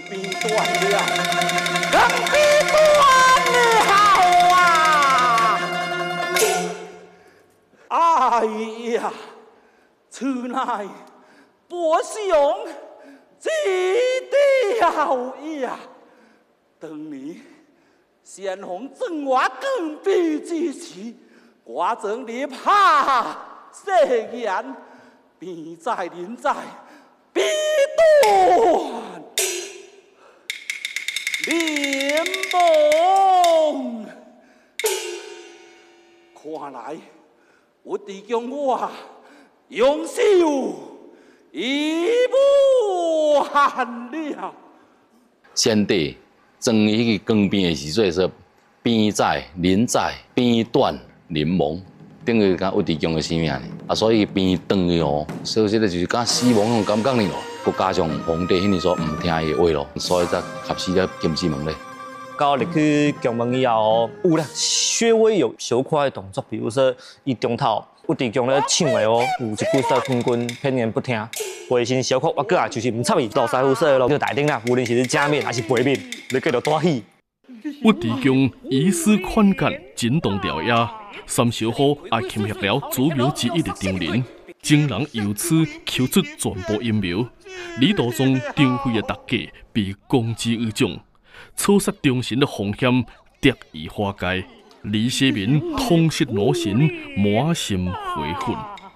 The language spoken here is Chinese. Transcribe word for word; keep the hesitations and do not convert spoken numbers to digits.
变断了，更变断了啊！哎呀，此乃伯兄之调呀！当年先锋正话更比之时，我正立下誓言，变在人在，必断联盟。看来我弟兄我用手已不寒了。 先帝装迄个光边的时阵说，边在林在边断联盟，等于甲有弟兄的性命呢。啊，所以边断去哦，所以这个就是甲死亡那种感觉呢咯。佮加上皇帝迄年说唔听伊的话咯，所以才合适了禁止门咧。 到入去宫门以后，有啦，稍微有小可的动作，比如说伊中头有伫宫咧唱话哦，有一句说昏君偏言不听，回心小可，我个啊就是唔插伊，老师傅说咯，就大顶啦，无论是正面还是背面，你继续大喜。 屈地宫以此款干震动调雅，三小虎也签下了祖庙之一的丈人，众人由此求出全部阴谋。李道宗张飞的大计被公之于众。错杀忠臣的风险得以化解，李世民痛失老臣，满心悔恨。